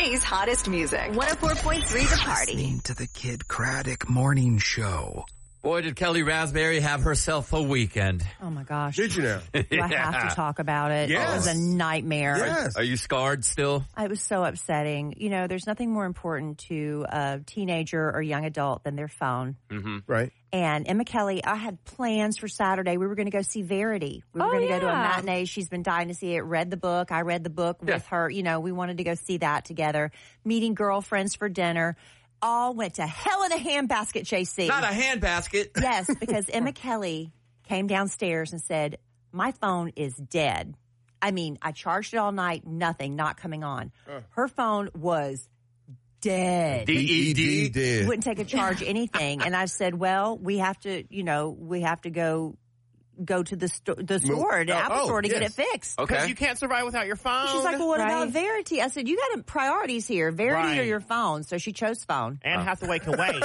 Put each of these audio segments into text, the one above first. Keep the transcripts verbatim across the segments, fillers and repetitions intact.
Today's hottest music. one oh four point three The Party. Listening to the Kid Craddock Morning Show. Boy, did Kelly Raspberry have herself a weekend. Oh, my gosh. Did you now? Do I have to talk about it? Yes. It was a nightmare. Yes. Are you scarred still? It was so upsetting. You know, there's nothing more important to a teenager or young adult than their phone. Mm-hmm. Right. And Emma Kelly, I had plans for Saturday. We were going to go see Verity. We were Oh, going to yeah. go to a matinee. She's been dying to see it. Read the book. I read the book Yeah. with her. You know, we wanted to go see that together. Meeting girlfriends for dinner. All went to hell in a handbasket, J C. Not a handbasket. Yes, because Emma Kelly came downstairs and said, my phone is dead. I mean, I charged it all night, nothing, not coming on. Uh. Her phone was dead. D E D. did. Wouldn't take a charge, anything. And I said, well, we have to, you know, we have to go go to the, sto- the store, the oh, Apple oh, store to get it yes. fixed. Because Okay. you can't survive without your phone. She's like, well, what about Right. Verity? I said, you got priorities here, Verity or Right. your phone. So she chose phone. Anne Hathaway can wait.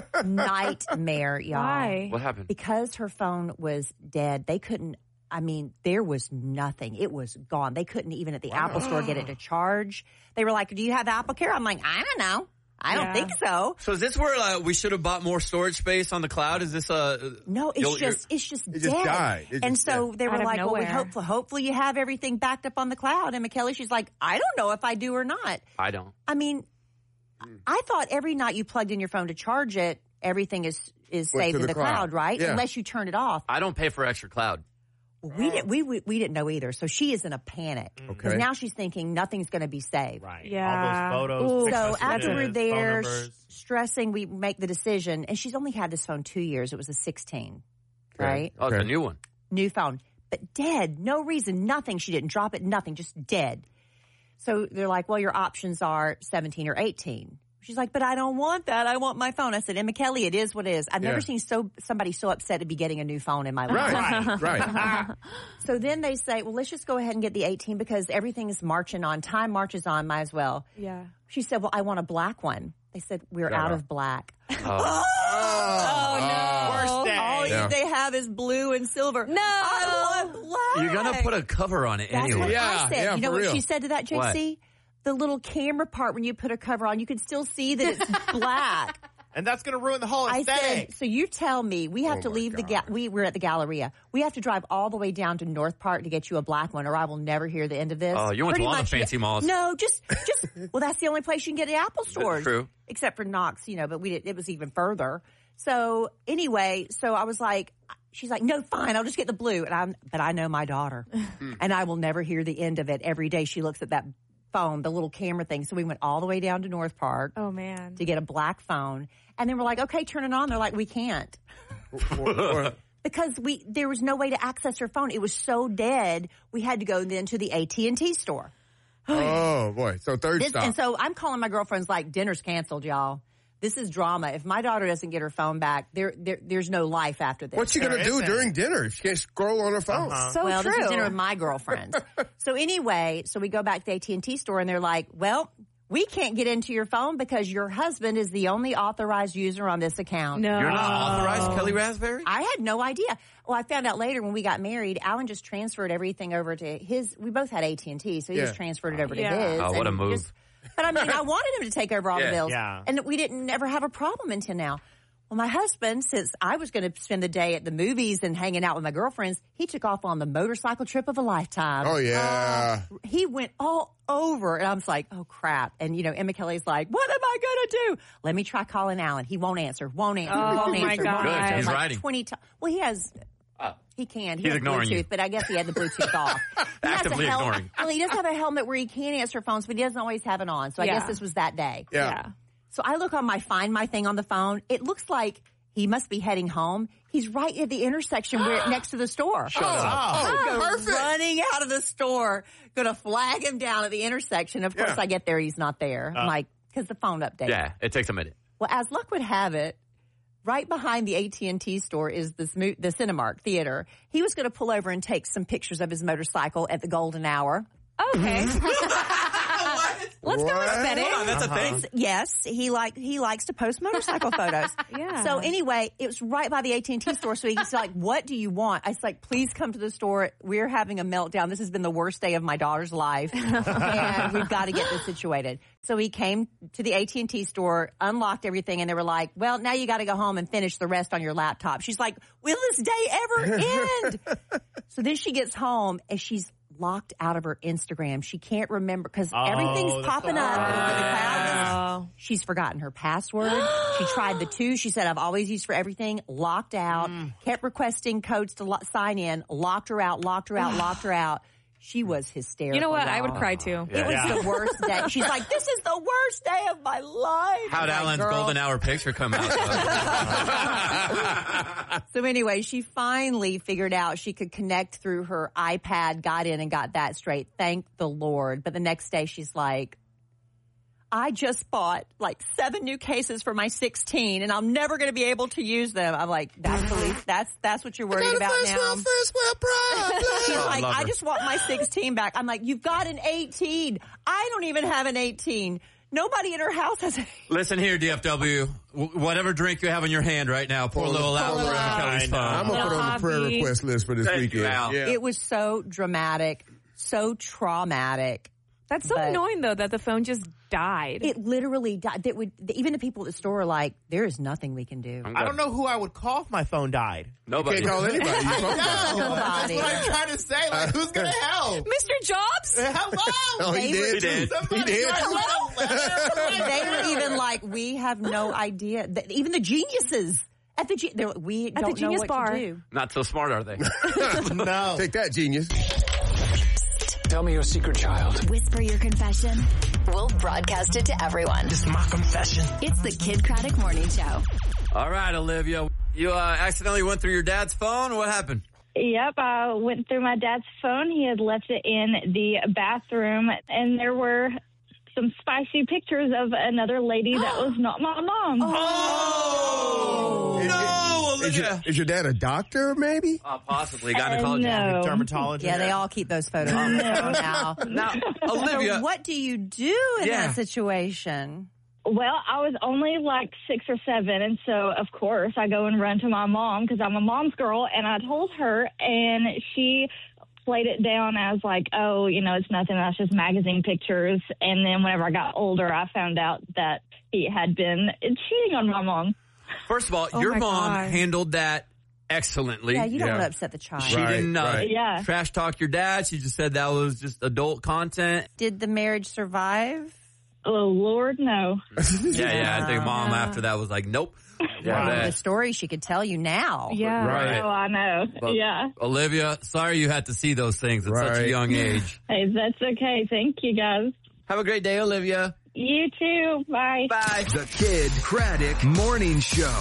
Nightmare, y'all. Why? What happened? Because her phone was dead, they couldn't, I mean, there was nothing. It was gone. They couldn't even at the Apple store get it to charge. They were like, do you have Apple Care? I'm like, I don't know. I don't Yeah. think so. So is this where uh, we should have bought more storage space on the cloud? Is this uh No, it's you'll- just, it's just It dead. just died. It and just so died. they were Out of like, well, we nowhere. hope, hopefully you have everything backed up on the cloud. And McKelly, she's like, I don't know if I do or not. I don't. I mean, I thought every night you plugged in your phone to charge it, everything is, is Went saved to in the the cloud, cloud. right? Yeah. Unless you turn it off. I don't pay for extra cloud. We didn't. We, we we didn't know either. So she is in a panic because Okay. now she's thinking nothing's going to be saved. Right. Yeah. All those photos. Ooh. text So messages, after we're phone there, numbers. s- stressing, we make the decision, and she's only had this phone two years. It was a sixteen, right? Oh, it's Okay. a new one. New phone, but dead. No reason. Nothing. She didn't drop it. Nothing. Just dead. So they're like, well, your options are seventeen or eighteen. She's like, but I don't want that. I want my phone. I said, Emma Kelly, it is what it is. I've never Yeah. seen so somebody so upset to be getting a new phone in my life. Right. Right. So then they say, well, let's just go ahead and get the eighteen because everything is marching on. Time marches on. Might as well. Yeah. She said, well, I want a black one. They said, we're No, out no. of black. Oh, no. Worst day. All Yeah. they have is blue and silver. No. I want black. You're gonna put a cover on it That's anyway. what Yeah, I said. yeah, you know for what real. she said to that, J C? The little camera part when you put a cover on, you can still see that it's black. And that's going to ruin the whole I aesthetic. said, so you tell me we have Oh to my leave the ga- God. we we're at the Galleria. We have to drive all the way down to North Park to get you a black one, or I will never hear the end of this. Oh, you went to Pretty all the much, fancy yeah. malls. No, just just well, that's the only place you can get the Apple stores. true. Except for Knox, you know, but we did, it was even further. So anyway, so I was like, she's like, no, fine, I'll just get the blue. And I'm, but I know my daughter, and I will never hear the end of it. Every day she looks at that phone, the little camera thing. So we went all the way down to North Park Oh, man. to get a black phone. And then we're like, okay, turn it on. They're like, we can't. Or- or- Because we, there was no way to access her phone. It was so dead. We had to go then to the A T and T store. oh boy. So third This, stop. and so I'm calling my girlfriends like, dinner's canceled, y'all. This is drama. If my daughter doesn't get her phone back, there, there there's no life after this. What's she gonna There do isn't. during dinner? She can't scroll on her phone. Uh-huh. So well, true. this is dinner with my girlfriends. So anyway, so we go back to the A T and T store and they're like, well, we can't get into your phone because your husband is the only authorized user on this account. No. You're not authorized, Kelly Raspberry? I had no idea. Well, I found out later when we got married, Alan just transferred everything over to his, we both had A T and T, so he Yeah. just transferred it over Yeah. to his. Oh, what a and move. just- but I mean, I wanted him to take over all Yeah. the bills. Yeah. And we didn't ever have a problem until now. Well, my husband, since I was going to spend the day at the movies and hanging out with my girlfriends, he took off on the motorcycle trip of a lifetime. Oh yeah. He went all over, and I was like, oh, crap. And, you know, Emma Kelly's like, what am I going to do? Let me try calling Alan. He won't answer, won't answer, Oh, won't my answer, God. won't Good, answer. he's Like writing. twenty times. Well, he has, Oh. he can. He He's has ignoring Bluetooth, you. but I guess he had the Bluetooth off. He has Actively a helmet. ignoring. Well, he does have a helmet where he can answer phones, but he doesn't always have it on. So I Yeah. guess this was that day. Yeah. Yeah. So I look on my Find My thing on the phone. It looks like he must be heading home. He's right at the intersection where next to the store. Oh, I oh, go perfect. running out of the store, gonna flag him down at the intersection. Of course, Yeah. I get there, he's not there. I'm Uh. like, because the phone update. Yeah, it takes a minute. Well, as luck would have it, right behind the A T and T store is this mo- the Cinemark Theater. He was going to pull over and take some pictures of his motorcycle at the golden hour. Okay. Let's Let's go What? aesthetic. Hold on, that's a Uh-huh. thing. Yes, he like he likes to post motorcycle photos. Yeah. So anyway, it was right by the A T and T store. So he's like, "What do you want?" I was like, "Please come to the store. We're having a meltdown. This has been the worst day of my daughter's life, and we've got to get this situated." So he came to the A T and T store, unlocked everything, and they were like, "Well, now you got to go home and finish the rest on your laptop." She's like, "Will this day ever end?" So then she gets home and she's locked out of her Instagram. She can't remember because Oh, everything's that's popping so up. bad. The cloud is- Oh. She's forgotten her password. She tried the two. She said, "I've always used for everything." Locked out. Kept requesting codes to lo- sign in. Locked her out. Locked her out. Locked her out. She was hysterical. You know what? I would y'all. cry too. It was Yeah. the worst day. She's like, "This is the worst day of my life." How'd I'm like, Alan's "Girl." golden hour picture come out? So anyway, she finally figured out she could connect through her iPad, got in and got that straight. Thank the Lord. But the next day she's like, "I just bought like seven new cases for my sixteen and I'm never going to be able to use them." I'm like, "That's the least, that's, that's what you're worried about now." First world problem. She's Oh, I like, love "I her. just want my sixteen back." I'm like, "You've got an eighteen. I don't even have an eighteen. Nobody in her house has an Listen here, D F W. W- whatever drink you have in your hand right now, pour a little out Pour a for little Kelly's I know. phone. I'm going to put on the prayer Bobby. request list for this Thank you, weekend. Al. Yeah. It was so dramatic, so traumatic. That's so But- annoying though that the phone just died. It literally died. That would, even the people at the store are like, "There is nothing we can do." I don't know who I would call if my phone died. Nobody. Can't call anybody. You phone call. No, that's Somebody. what I'm trying to say. Like, who's gonna help? Mister Jobs? Hello. Oh, he They were- did. He did. too. He Somebody did. write a letter. They were even like, "We have no idea." Th- Even the geniuses at the ge- they're like, "We the don't know Genius what Bar. to do." Not so smart, are they? No. Take that, genius. Tell me your secret, child. Whisper your confession. We'll broadcast it to everyone. It's my confession. It's the Kid Craddock Morning Show. All right, Olivia. You uh, accidentally went through your dad's phone. What happened? Yep, I went through my dad's phone. He had left it in the bathroom, and there were some spicy pictures of another lady that was not my mom. Oh, no, Is your, Olivia. is your dad a doctor, maybe? Uh, possibly. Uh, Gynecologist. no. Dermatologist. Yeah, they all keep those photos on their phone now. Now, Olivia. So what do you do in Yeah. that situation? Well, I was only like six or seven, and so, of course, I go and run to my mom because I'm a mom's girl, and I told her, and she played it down as like, "Oh, you know, it's nothing. That's just magazine pictures." And then whenever I got older, I found out that he had been cheating on my mom. First of all, Oh your my mom God. handled that excellently. Yeah, you don't Yeah. want to upset the child. She Right, didn't uh, right. Yeah. trash talk your dad. She just said that was just adult content. Did the marriage survive? Oh, Lord, no. Yeah, yeah. I think mom Yeah. after that was like, nope. Yeah, Well, that- the story she could tell you now. Yeah. Right. Oh, I know. But, yeah. Olivia, sorry you had to see those things at such a Right. young age. Hey, that's okay. Thank you, guys. Have a great day, Olivia. You too. Bye. Bye. The Kid Craddock Morning Show.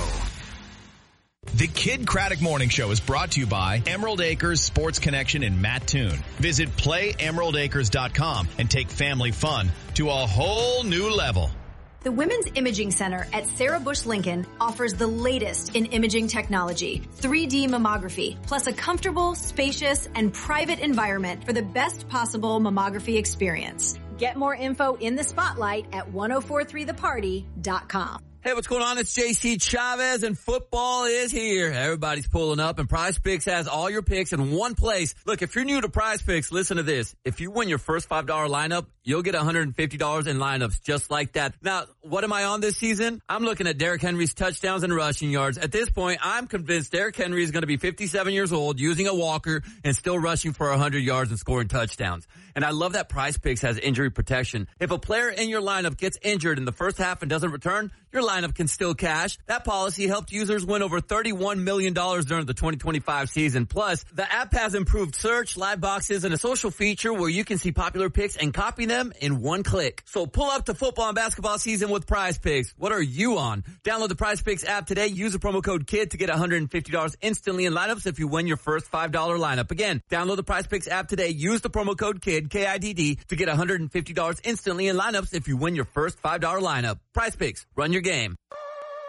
The Kid Craddock Morning Show is brought to you by Emerald Acres Sports Connection in Mattoon. Visit play emerald acres dot com and take family fun to a whole new level. The Women's Imaging Center at Sarah Bush Lincoln offers the latest in imaging technology, three D mammography, plus a comfortable, spacious, and private environment for the best possible mammography experience. Get more info in the spotlight at ten forty-three the party dot com. Hey, what's going on? It's J C Chavez, and football is here. Everybody's pulling up, and Prize Picks has all your picks in one place. Look, if you're new to Prize Picks, listen to this. If you win your first five dollar lineup, you'll get one hundred fifty dollars in lineups just like that. Now, what am I on this season? I'm looking at Derrick Henry's touchdowns and rushing yards. At this point, I'm convinced Derrick Henry is going to be fifty-seven years old, using a walker, and still rushing for one hundred yards and scoring touchdowns. And I love that Prize Picks has injury protection. If a player in your lineup gets injured in the first half and doesn't return, your lineup can still cash. That policy helped users win over thirty-one million dollars during the twenty twenty-five season. Plus, the app has improved search, live boxes, and a social feature where you can see popular picks and copy them in one click. So pull up to football and basketball season with Prize Picks. What are you on? Download the Prize Picks app today. Use the promo code KID to get one hundred fifty dollars instantly in lineups if you win your first five dollar lineup. Again, download the Prize Picks app today. Use the promo code KID, K I D D, to get one hundred fifty dollars instantly in lineups if you win your first five dollar lineup. Prize Picks. Run your game.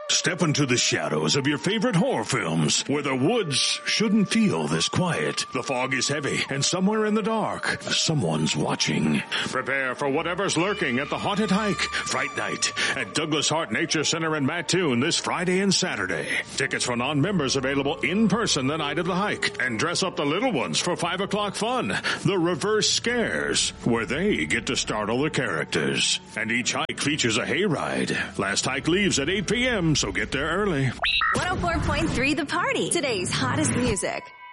Step into the shadows of your favorite horror films, where the woods shouldn't feel this quiet. The fog is heavy, and somewhere in the dark, someone's watching. Prepare for whatever's lurking at the Haunted Hike, Fright Night, at Douglas Hart Nature Center in Mattoon this Friday and Saturday. Tickets for non-members available in person the night of the hike. And dress up the little ones for five o'clock fun, the Reverse Scares, where they get to startle the characters. And each hike features a hayride. Last hike leaves at eight p.m., so get there early. one oh four point three The Party. Today's hottest music.